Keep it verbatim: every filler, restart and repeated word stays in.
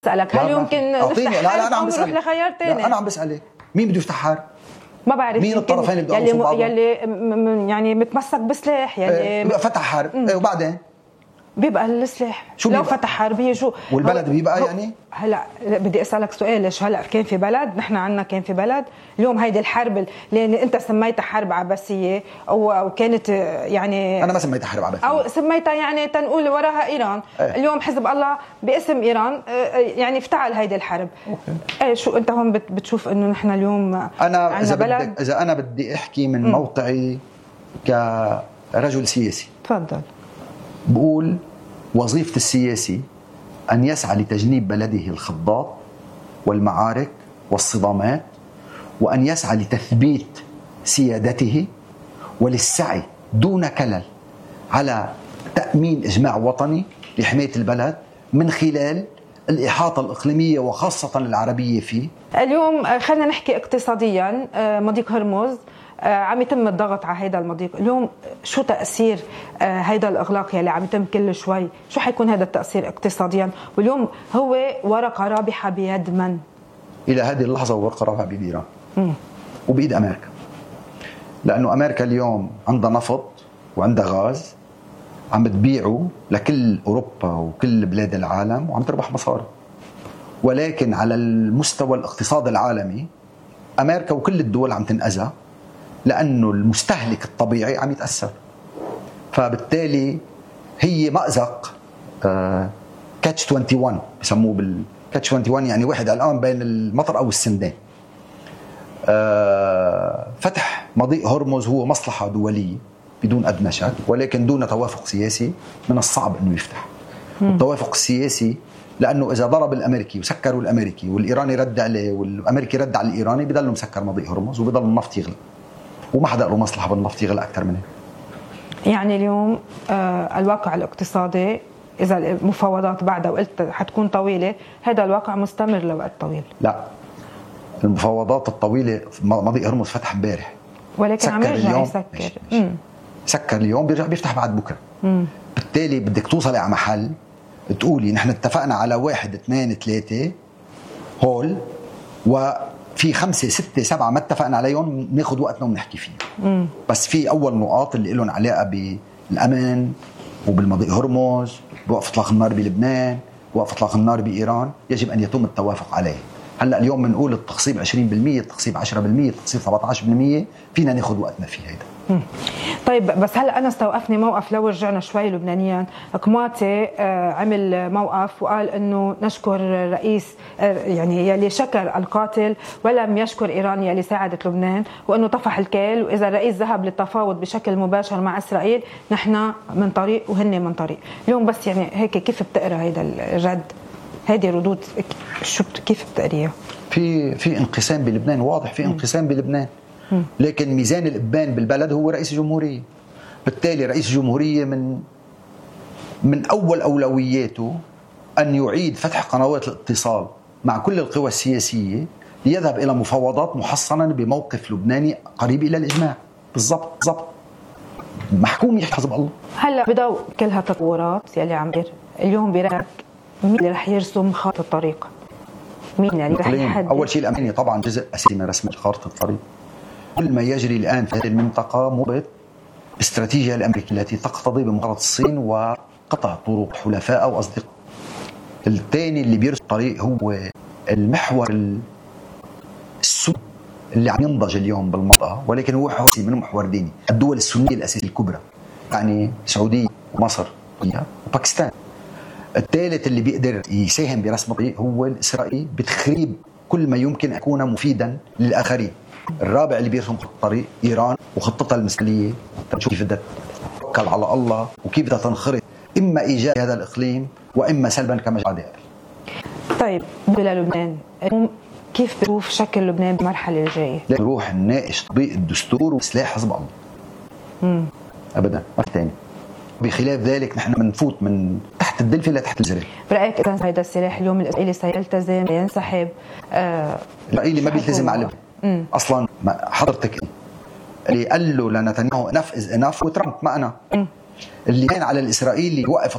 اسالك هل يمكن نفتح حرب؟ لا لا انا عم بسالك بسالك لخيار ثاني. انا عم بسالك مين بده يفتح حرب؟ ما بعرف مين الطرفين اللي بدهم يلي يوصلوا بعضهم؟ يلي م- يعني متمسك بسلاح يلي ايه فتح حرب ايه وبعدين بيبقى السلاح شو لو بيبقى؟ فتح حرب يجوا والبلد بيبقى يعني هلا بدي اسالك سؤال. ليش هلا كان في بلد؟ نحن عنا كان في بلد اليوم هيدي الحرب اللي انت سميتها حرب عباسيه او او كانت يعني انا ما سميتها حرب عباسيه او سميتها يعني تنقول وراها ايران. ايه. اليوم حزب الله باسم ايران يعني افتعل هيدي الحرب. اوكي. ايه شو انت هون بتشوف انه نحن اليوم انا اذا بلد؟ بدك اذا انا بدي احكي من م. موقعي كرجل سياسي تفضل. بقول وظيفة السياسي أن يسعى لتجنيب بلده الخضات والمعارك والصدامات، وأن يسعى لتثبيت سيادته وللسعي دون كلل على تأمين إجماع وطني لحماية البلد من خلال الإحاطة الإقليمية وخاصة العربية فيه. اليوم خلينا نحكي اقتصاديا. مضيق هرمز عم يتم الضغط على هيدا المضيق. اليوم شو تأثير هيدا الإغلاق يلي عم يتم كل شوي؟ شو حيكون هذا التأثير اقتصاديا؟ واليوم هو ورقة رابحة بيد من؟ إلى هذه اللحظة ورقة رابحة بيد إيران وبيد أمريكا، لأنه أمريكا اليوم عندها نفط وعندها غاز عم تبيعه لكل أوروبا وكل بلاد العالم وعم تربح مصاري. ولكن على المستوى الاقتصاد العالمي أمريكا وكل الدول عم تنأذى لأنه المستهلك الطبيعي عم يتأثر. فبالتالي هي مأزق آه كاتش واحد وعشرين بسموه بالكاتش واحد وعشرين، يعني واحد الآن بين المطر أو السندان. آه فتح مضيق هرمز هو مصلحة دولية بدون أدنى شك، ولكن دون توافق سياسي من الصعب أنه يفتح. التوافق السياسي لأنه إذا ضرب الأمريكي وسكروا الأمريكي والإيراني رد عليه والأمريكي رد على الإيراني بضل مسكر مضيق هرمز وبضل النفط يغلى، وما حدا له مصلحة بالنفط يغلى أكثر منه. يعني اليوم آه الواقع الاقتصادي إذا المفاوضات بعدها وقلت حتكون طويلة، هذا الواقع مستمر لوقت طويل. لا، المفاوضات الطويلة مضيق هرمز فتح امبارح ولكن عم يرجع يسكر. ماشي ماشي. سكر اليوم بيرجع بيفتح بعد بكرة. مم. بالتالي بدك توصلي على محل تقولي نحن اتفقنا على واحد اثنين ثلاثة هول وفي خمسة ستة سبعة ما اتفقنا عليهم ناخد وقتنا ونحكي فيه. مم. بس في أول نقاط اللي لهم علاقة بالأمن وبالمضيق هرمز، بوقف إطلاق النار بلبنان، بوقف إطلاق النار بإيران، يجب أن يتم التوافق عليه. هلا اليوم بنقول التخصيب عشرين بالمية، التخصيب عشرة بالمية، التخصيب سبعة عشر بالمية، فينا ناخد وقتنا فيه هيدا. طيب بس هلا انا استوقفني موقف لو رجعنا شوي لبنانيا. كماتي عمل موقف وقال انه نشكر رئيس يعني يلي شكر القاتل ولم يشكر ايران يلي ساعدت لبنان، وانه طفح الكيل، واذا الرئيس ذهب للتفاوض بشكل مباشر مع اسرائيل نحن من طريق وهن من طريق. اليوم بس يعني هيك كيف بتقرا هيدا الرد؟ هذه ردود شو كيف بتقريها؟ في في انقسام بلبنان واضح، في انقسام بلبنان، لكن ميزان الإبان بالبلد هو رئيس الجمهورية. بالتالي رئيس الجمهورية من من أول أولوياته أن يعيد فتح قنوات الاتصال مع كل القوى السياسية ليذهب إلى مفاوضات محصنا بموقف لبناني قريب إلى الإجماع. بالضبط بالضبط محكوم يحكي حزب الله. هلا بضوء كل هالتطورات يلي عم يصير اليوم برايك مين اللي رح يرسم خط الطريق؟ مين اللي رح يحدد؟ أول شيء الأمنية طبعا جزء أساسي من رسم خارطة الطريق. كل ما يجري الآن في هذه المنطقة مرتبط باستراتيجية الأمريكية التي تقتضي بمقاطعة الصين وقطع طرق حلفاء أو أصدقاء. الثاني اللي بيرسم الطريق هو المحور السني اللي عم ينضج اليوم بالمنطقة، ولكن هو حوسي من محور ديني. الدول السنية الأساسية الكبرى يعني السعودية ومصر وباكستان. الثالث اللي بيقدر يساهم برسم الطريق هو الإسرائيلي بتخريب كل ما يمكن أن يكون مفيدا للآخرين. الرابع اللي بيرسم الطريق إيران وخطتها المثالية، كيف بدها توكل على الله وكيف بدها تنخرط إما إيجابا هذا الإقليم وإما سلبا كما جاء. طيب بلا لبنان كيف بتشوف شكل لبنان بالمرحلة الجاية؟ نروح نناقش تطبيق الدستور وسلاح حزب الله. امم أبدا ما في ثاني. بخلاف ذلك نحن بنفوت من تحت الدلفة لتحت الزرع. برأيك إذا هذا السلاح اليوم الإسرائيلي سيلتزم ينسحب؟ آه الإسرائيلي ما بيلتزم على لبنان أصلا. حضرتك اللي قال له لنتنياهو enough is enough وترامب معنا، اللي كان على الإسرائيلي يوقف